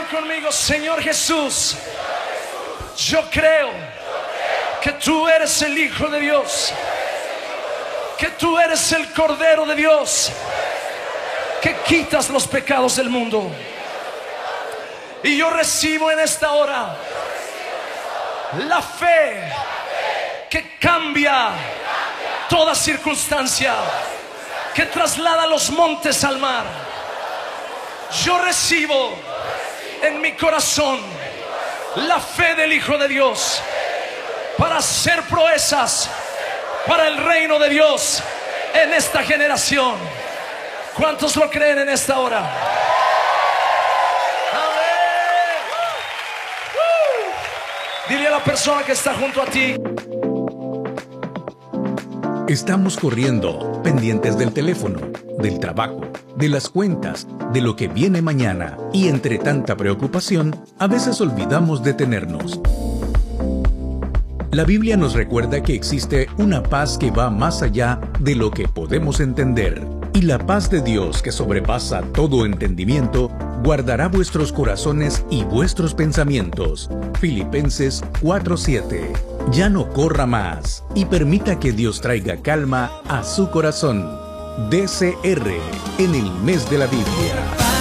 conmigo: Señor Jesús, yo creo que tú eres el Hijo de Dios, que tú eres el Cordero de Dios, que quitas los pecados del mundo. Y yo recibo en esta hora la fe que cambia toda circunstancia, que traslada los montes al mar. Yo recibo en mi corazón la fe del Hijo de Dios para hacer proezas para el reino de Dios en esta generación. ¿Cuántos lo creen en esta hora? Amén. Dile a la persona que está junto a ti: estamos corriendo, pendientes del teléfono, del trabajo, de las cuentas, de lo que viene mañana, y entre tanta preocupación, a veces olvidamos detenernos. La Biblia nos recuerda que existe una paz que va más allá de lo que podemos entender, y la paz de Dios, que sobrepasa todo entendimiento, guardará vuestros corazones y vuestros pensamientos. Filipenses 4:7. Ya no corra más y permita que Dios traiga calma a su corazón. DCR, en el mes de la Biblia.